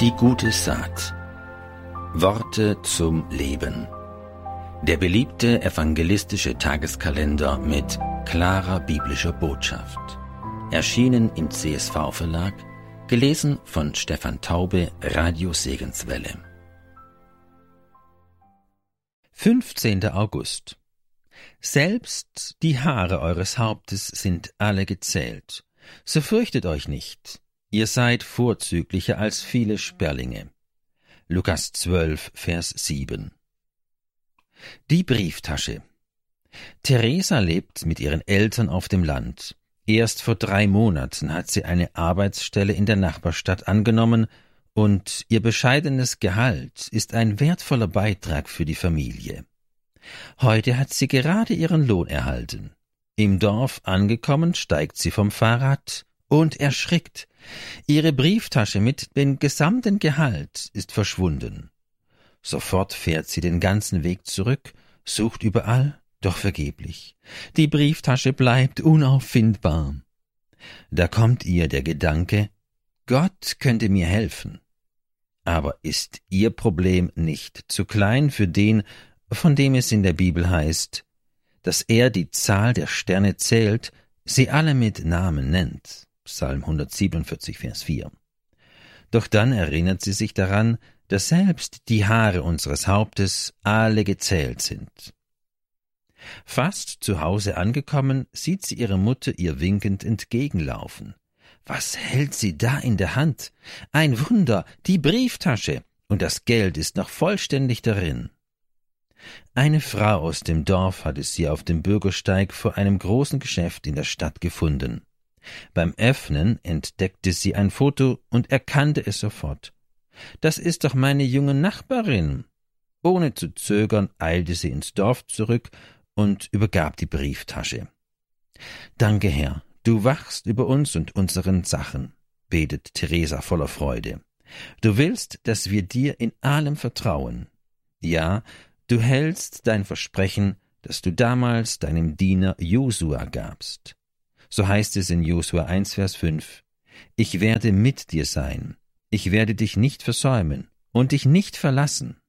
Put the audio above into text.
Die gute Saat. Worte zum Leben. Der beliebte evangelistische Tageskalender mit klarer biblischer Botschaft. Erschienen im CSV-Verlag, gelesen von Stefan Taube, Radio Segenswelle. 15. August. Selbst die Haare eures Hauptes sind alle gezählt. So fürchtet euch nicht. Ihr seid vorzüglicher als viele Sperlinge. Lukas 12, Vers 7. Die Brieftasche. Theresa lebt mit ihren Eltern auf dem Land. Erst vor 3 Monaten hat sie eine Arbeitsstelle in der Nachbarstadt angenommen und ihr bescheidenes Gehalt ist ein wertvoller Beitrag für die Familie. Heute hat sie gerade ihren Lohn erhalten. Im Dorf angekommen, steigt sie vom Fahrrad und erschrickt. Ihre Brieftasche mit dem gesamten Gehalt ist verschwunden. Sofort fährt sie den ganzen Weg zurück, sucht überall, doch vergeblich. Die Brieftasche bleibt unauffindbar. Da kommt ihr der Gedanke, Gott könnte mir helfen. Aber ist ihr Problem nicht zu klein für den, von dem es in der Bibel heißt, dass er die Zahl der Sterne zählt, sie alle mit Namen nennt? Psalm 147, Vers 4. Doch dann erinnert sie sich daran, dass selbst die Haare unseres Hauptes alle gezählt sind. Fast zu Hause angekommen, sieht sie ihre Mutter ihr winkend entgegenlaufen. Was hält sie da in der Hand? Ein Wunder, die Brieftasche, und das Geld ist noch vollständig darin. Eine Frau aus dem Dorf hatte sie auf dem Bürgersteig vor einem großen Geschäft in der Stadt gefunden. Beim Öffnen entdeckte sie ein Foto und erkannte es sofort. »Das ist doch meine junge Nachbarin!« Ohne zu zögern eilte sie ins Dorf zurück und übergab die Brieftasche. »Danke, Herr, du wachst über uns und unseren Sachen«, betet Theresa voller Freude. »Du willst, dass wir dir in allem vertrauen. Ja, du hältst dein Versprechen, das du damals deinem Diener Josua gabst.« So heißt es in Josua 1, Vers 5. »Ich werde mit dir sein. Ich werde dich nicht versäumen und dich nicht verlassen.«